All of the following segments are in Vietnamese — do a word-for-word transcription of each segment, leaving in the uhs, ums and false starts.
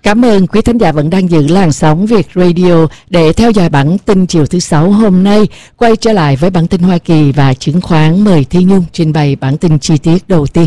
Cảm ơn quý thính giả vẫn đang giữ làn sóng Việt Radio để theo dõi bản tin chiều thứ Sáu hôm nay. Quay trở lại với bản tin Hoa Kỳ và chứng khoán, mời Thi Nhung trình bày bản tin chi tiết đầu tiên.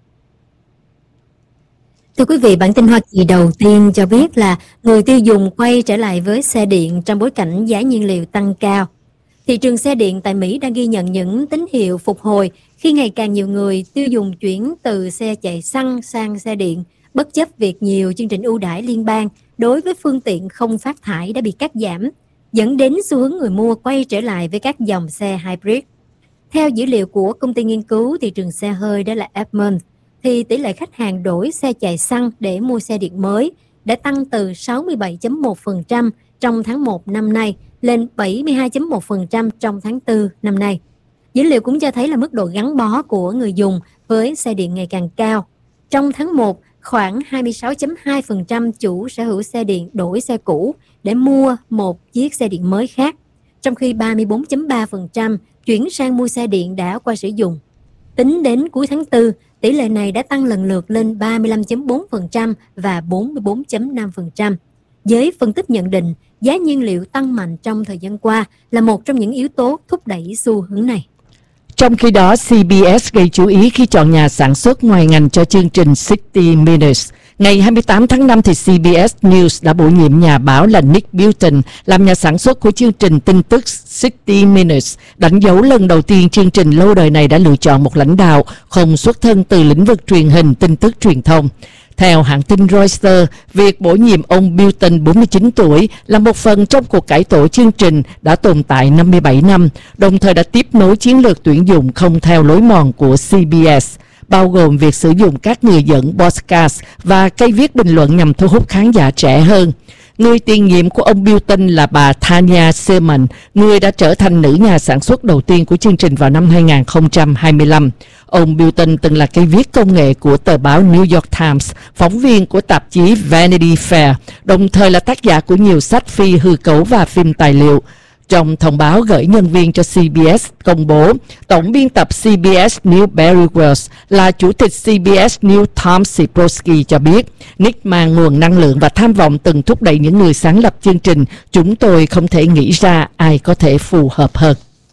Thưa quý vị, bản tin Hoa Kỳ đầu tiên cho biết là người tiêu dùng quay trở lại với xe điện trong bối cảnh giá nhiên liệu tăng cao. Thị trường xe điện tại Mỹ đang ghi nhận những tín hiệu phục hồi khi ngày càng nhiều người tiêu dùng chuyển từ xe chạy xăng sang xe điện, bất chấp việc nhiều chương trình ưu đãi liên bang đối với phương tiện không phát thải đã bị cắt giảm, dẫn đến xu hướng người mua quay trở lại với các dòng xe hybrid. Theo dữ liệu của công ty nghiên cứu thị trường xe hơi đó là Edmunds, thì tỷ lệ khách hàng đổi xe chạy xăng để mua xe điện mới đã tăng từ sáu mươi bảy phẩy một phần trăm trong tháng một năm nay lên bảy mươi hai phẩy một phần trăm trong tháng tư năm nay. Dữ liệu cũng cho thấy là mức độ gắn bó của người dùng với xe điện ngày càng cao. Trong tháng một, khoảng hai mươi sáu phẩy hai phần trăm chủ sở hữu xe điện đổi xe cũ để mua một chiếc xe điện mới khác, trong khi ba mươi bốn phẩy ba phần trăm chuyển sang mua xe điện đã qua sử dụng. Tính đến cuối tháng tư, tỷ lệ này đã tăng lần lượt lên ba mươi lăm phẩy bốn phần trăm và bốn mươi bốn phẩy năm phần trăm. Giới phân tích nhận định giá nhiên liệu tăng mạnh trong thời gian qua là một trong những yếu tố thúc đẩy xu hướng này. Trong khi đó, xê bê ét gây chú ý khi chọn nhà sản xuất ngoài ngành cho chương trình sixty minutes. Ngày hai mươi tám tháng năm, thì xê bê ét News đã bổ nhiệm nhà báo là Nick Bilton làm nhà sản xuất của chương trình tin tức sixty minutes, đánh dấu lần đầu tiên chương trình lâu đời này đã lựa chọn một lãnh đạo không xuất thân từ lĩnh vực truyền hình tin tức truyền thông. Theo hãng tin Reuters, việc bổ nhiệm ông Bilton bốn mươi chín tuổi là một phần trong cuộc cải tổ chương trình đã tồn tại năm mươi bảy năm, đồng thời đã tiếp nối chiến lược tuyển dụng không theo lối mòn của xê bê ét, bao gồm việc sử dụng các người dẫn podcast và cây viết bình luận nhằm thu hút khán giả trẻ hơn. Người tiền nhiệm của ông Bilton là bà Tanya Seaman, người đã trở thành nữ nhà sản xuất đầu tiên của chương trình vào năm hai không hai lăm. Ông Bilton từng là cây viết công nghệ của tờ báo New York Times, phóng viên của tạp chí Vanity Fair, đồng thời là tác giả của nhiều sách phi hư cấu và phim tài liệu. Trong thông báo gửi nhân viên cho xê bê ét công bố, tổng biên tập xê bê ét News Barry Wells là chủ tịch xê bê ét News Tom Siprowski cho biết, Nick mang nguồn năng lượng và tham vọng từng thúc đẩy những người sáng lập chương trình. Chúng tôi không thể nghĩ ra ai có thể phù hợp hơn.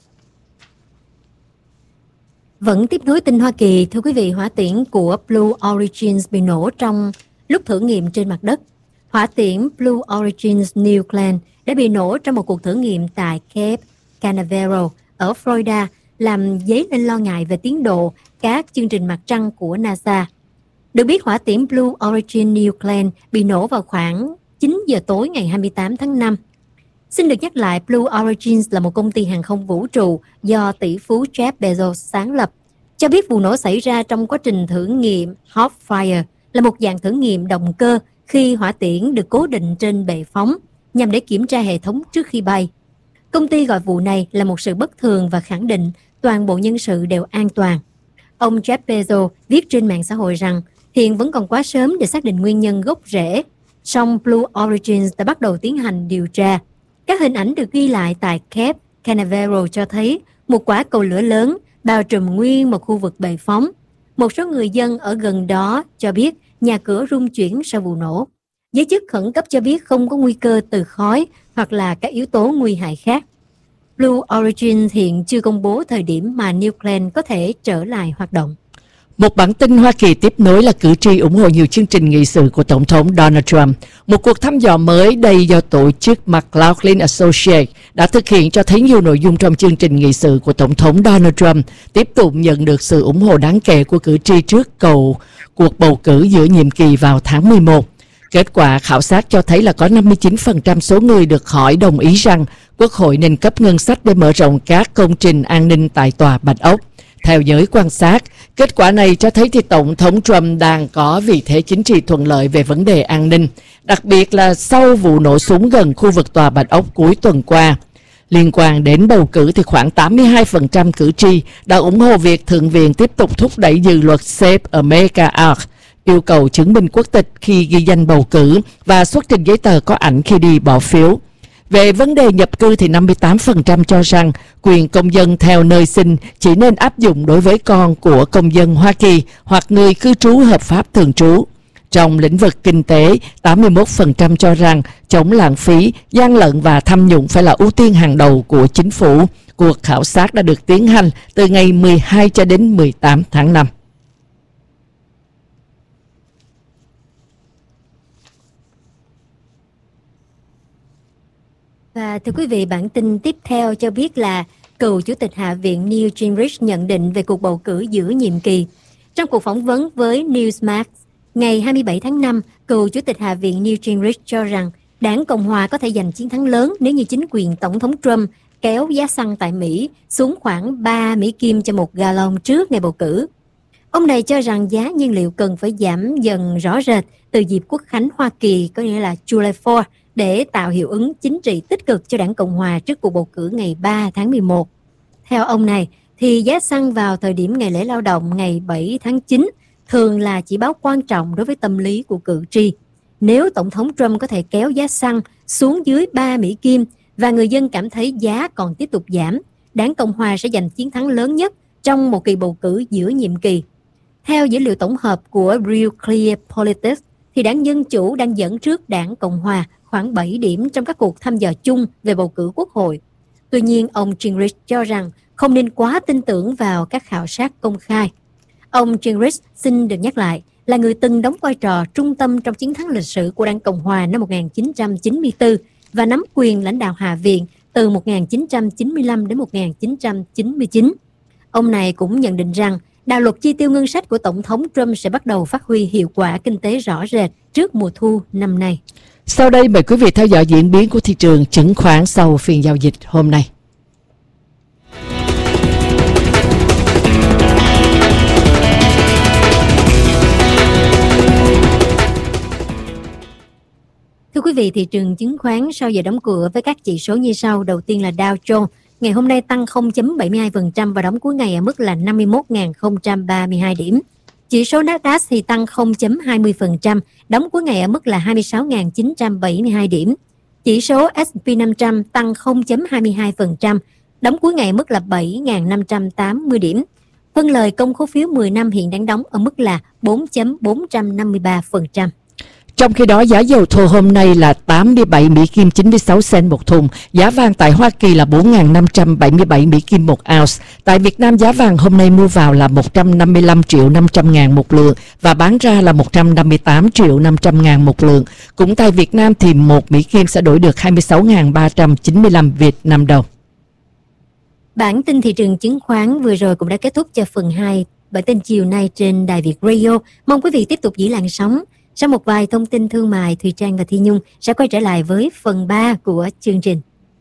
Vẫn tiếp nối tin Hoa Kỳ, thưa quý vị, hỏa tiễn của Blue Origin bị nổ trong lúc thử nghiệm trên mặt đất. Hỏa tiễn Blue Origin New Glenn đã bị nổ trong một cuộc thử nghiệm tại Cape Canaveral ở Florida, làm dấy lên lo ngại về tiến độ các chương trình mặt trăng của NASA. Được biết, hỏa tiễn Blue Origin New Glenn bị nổ vào khoảng chín giờ tối ngày hai mươi tám tháng năm. Xin được nhắc lại, Blue Origin là một công ty hàng không vũ trụ do tỷ phú Jeff Bezos sáng lập. Cho biết vụ nổ xảy ra trong quá trình thử nghiệm hot fire, là một dạng thử nghiệm động cơ khi hỏa tiễn được cố định trên bệ phóng nhằm để kiểm tra hệ thống trước khi bay. Công ty gọi vụ này là một sự bất thường và khẳng định toàn bộ nhân sự đều an toàn. Ông Jeff Bezos viết trên mạng xã hội rằng hiện vẫn còn quá sớm để xác định nguyên nhân gốc rễ, song Blue Origin đã bắt đầu tiến hành điều tra. Các hình ảnh được ghi lại tại Cape Canaveral cho thấy một quả cầu lửa lớn bao trùm nguyên một khu vực bệ phóng. Một số người dân ở gần đó cho biết nhà cửa rung chuyển sau vụ nổ. Giới chức khẩn cấp cho biết không có nguy cơ từ khói hoặc là các yếu tố nguy hại khác. Blue Origin hiện chưa công bố thời điểm mà New Glenn có thể trở lại hoạt động. Một bản tin Hoa Kỳ tiếp nối là cử tri ủng hộ nhiều chương trình nghị sự của Tổng thống Donald Trump. Một cuộc thăm dò mới đây do tổ chức McLaughlin Associates đã thực hiện cho thấy nhiều nội dung trong chương trình nghị sự của Tổng thống Donald Trump tiếp tục nhận được sự ủng hộ đáng kể của cử tri trước cầu cuộc bầu cử giữa nhiệm kỳ vào tháng mười một. Kết quả khảo sát cho thấy là có năm mươi chín phần trăm số người được hỏi đồng ý rằng Quốc hội nên cấp ngân sách để mở rộng các công trình an ninh tại Tòa Bạch Ốc. Theo giới quan sát, kết quả này cho thấy thì Tổng thống Trump đang có vị thế chính trị thuận lợi về vấn đề an ninh, đặc biệt là sau vụ nổ súng gần khu vực Tòa Bạch Ốc cuối tuần qua. Liên quan đến bầu cử thì khoảng tám mươi hai phần trăm cử tri đã ủng hộ việc Thượng viện tiếp tục thúc đẩy dự luật Save America Act, yêu cầu chứng minh quốc tịch khi ghi danh bầu cử và xuất trình giấy tờ có ảnh khi đi bỏ phiếu. Về vấn đề nhập cư thì năm mươi tám phần trăm cho rằng quyền công dân theo nơi sinh chỉ nên áp dụng đối với con của công dân Hoa Kỳ hoặc người cư trú hợp pháp thường trú. Trong lĩnh vực kinh tế, tám mươi mốt phần trăm cho rằng chống lãng phí, gian lận và tham nhũng phải là ưu tiên hàng đầu của chính phủ. Cuộc khảo sát đã được tiến hành từ ngày mười hai cho đến mười tám tháng năm. Và thưa quý vị, bản tin tiếp theo cho biết là cựu Chủ tịch Hạ viện Newt Gingrich nhận định về cuộc bầu cử giữa nhiệm kỳ. Trong cuộc phỏng vấn với Newsmax ngày hai mươi bảy tháng năm, cựu Chủ tịch Hạ viện Newt Gingrich cho rằng đảng Cộng hòa có thể giành chiến thắng lớn nếu như chính quyền Tổng thống Trump kéo giá xăng tại Mỹ xuống khoảng ba Mỹ Kim cho một gallon trước ngày bầu cử. Ông này cho rằng giá nhiên liệu cần phải giảm dần rõ rệt từ dịp Quốc khánh Hoa Kỳ, có nghĩa là July fourth, để tạo hiệu ứng chính trị tích cực cho đảng Cộng hòa trước cuộc bầu cử ngày ba tháng mười một. Theo ông này, thì giá xăng vào thời điểm ngày lễ lao động ngày bảy tháng chín thường là chỉ báo quan trọng đối với tâm lý của cử tri. Nếu Tổng thống Trump có thể kéo giá xăng xuống dưới ba Mỹ Kim và người dân cảm thấy giá còn tiếp tục giảm, đảng Cộng hòa sẽ giành chiến thắng lớn nhất trong một kỳ bầu cử giữa nhiệm kỳ. Theo dữ liệu tổng hợp của Real Clear Politics, thì đảng Dân Chủ đang dẫn trước đảng Cộng hòa khoảng bảy điểm trong các cuộc thăm dò chung về bầu cử quốc hội. Tuy nhiên, ông Gingrich cho rằng không nên quá tin tưởng vào các khảo sát công khai. Ông Gingrich xin được nhắc lại là người từng đóng vai trò trung tâm trong chiến thắng lịch sử của đảng Cộng hòa năm một nghìn chín trăm chín mươi tư và nắm quyền lãnh đạo Hạ viện từ một nghìn chín trăm chín mươi lăm đến một nghìn chín trăm chín mươi chín. Ông này cũng nhận định rằng đạo luật chi tiêu ngân sách của Tổng thống Trump sẽ bắt đầu phát huy hiệu quả kinh tế rõ rệt trước mùa thu năm nay. Sau đây mời quý vị theo dõi diễn biến của thị trường chứng khoán sau phiên giao dịch hôm nay. Thưa quý vị, thị trường chứng khoán sau giờ đóng cửa với các chỉ số như sau. Đầu tiên là Dow Jones, ngày hôm nay tăng không phẩy bảy mươi hai phần trăm và đóng cuối ngày ở mức là năm mươi mốt nghìn không trăm ba mươi hai điểm. Chỉ số Nasdaq thì tăng không phẩy hai mươi phần trăm, đóng cuối ngày ở mức là hai mươi sáu nghìn chín trăm bảy mươi hai điểm. Chỉ số ét and pê năm trăm tăng không phẩy hai mươi hai phần trăm, đóng cuối ngày ở mức là bảy nghìn năm trăm tám mươi điểm. Phân lời công cổ phiếu mười năm hiện đang đóng ở mức là bốn phẩy bốn năm ba phần trăm. Trong khi đó, giá dầu thô hôm nay là tám mươi bảy Mỹ Kim chín mươi sáu cent một thùng, giá vàng tại Hoa Kỳ là bốn nghìn năm trăm bảy mươi bảy Mỹ Kim một ounce. Tại Việt Nam, giá vàng hôm nay mua vào là một trăm năm mươi lăm triệu năm trăm ngàn một lượng và bán ra là một trăm năm mươi tám triệu năm trăm ngàn một lượng. Cũng tại Việt Nam thì một Mỹ Kim sẽ đổi được hai mươi sáu nghìn ba trăm chín mươi lăm Việt Nam đồng. Bản tin thị trường chứng khoán vừa rồi cũng đã kết thúc cho phần hai bản tin chiều nay trên Đài Việt Radio. Mong quý vị tiếp tục giữ làn sóng. Sau một vài thông tin thương mại, Thùy Trang và Thi Nhung sẽ quay trở lại với phần ba của chương trình.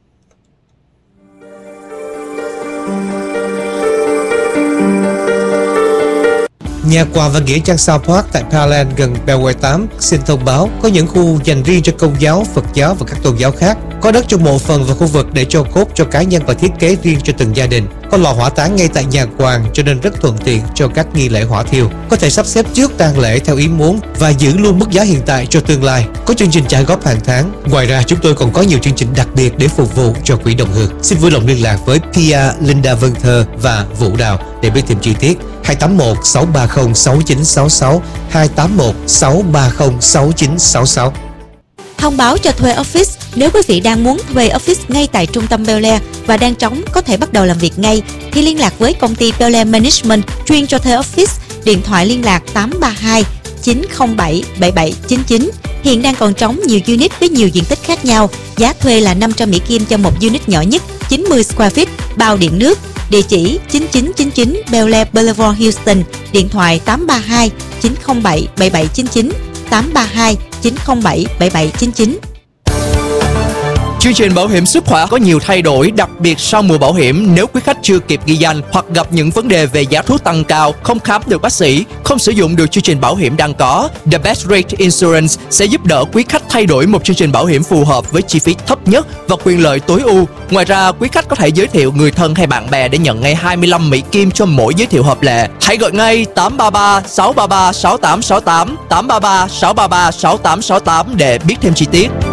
Nhà quà và nghĩa trang South Park tại Pearland gần Beltway tám xin thông báo có những khu dành riêng cho Công giáo, Phật giáo và các tôn giáo khác. Có đất trong mộ phần và khu vực để cho cốt cho cá nhân và thiết kế riêng cho từng gia đình. Có lò hỏa táng ngay tại nhà quàng cho nên rất thuận tiện cho các nghi lễ hỏa thiêu. Có thể sắp xếp trước tang lễ theo ý muốn và giữ luôn mức giá hiện tại cho tương lai. Có chương trình trả góp hàng tháng. Ngoài ra chúng tôi còn có nhiều chương trình đặc biệt để phục vụ cho quỹ đồng hương. Xin vui lòng liên lạc với Pia, Linda Vân Thơ và Vũ Đào để biết thêm chi tiết. hai tám một sáu ba không sáu chín sáu sáu hai tám một sáu ba không sáu chín sáu sáu. Thông báo cho thuê office. Nếu quý vị đang muốn thuê office ngay tại trung tâm Bel Air và đang trống có thể bắt đầu làm việc ngay thì liên lạc với công ty Bel Air Management chuyên cho thuê office. Điện thoại liên lạc tám ba hai chín không bảy bảy bảy chín chín. Hiện đang còn trống nhiều unit với nhiều diện tích khác nhau. Giá thuê là năm trăm Mỹ Kim cho một unit nhỏ nhất, chín mươi square feet, bao điện nước. Địa chỉ chín chín chín chín Bel Air Boulevard, Houston. Điện thoại tám ba hai chín không bảy bảy bảy chín chín, tám ba hai chín không bảy bảy bảy chín chín. Chương trình bảo hiểm sức khỏe có nhiều thay đổi, đặc biệt sau mùa bảo hiểm. Nếu quý khách chưa kịp ghi danh hoặc gặp những vấn đề về giá thuốc tăng cao, không khám được bác sĩ, không sử dụng được chương trình bảo hiểm đang có, The Best Rate Insurance sẽ giúp đỡ quý khách thay đổi một chương trình bảo hiểm phù hợp với chi phí thấp nhất và quyền lợi tối ưu. Ngoài ra, quý khách có thể giới thiệu người thân hay bạn bè để nhận ngay hai mươi lăm Mỹ Kim cho mỗi giới thiệu hợp lệ. Hãy gọi ngay tám ba ba sáu ba ba sáu tám sáu tám, tám ba ba sáu ba ba sáu tám sáu tám để biết thêm chi tiết.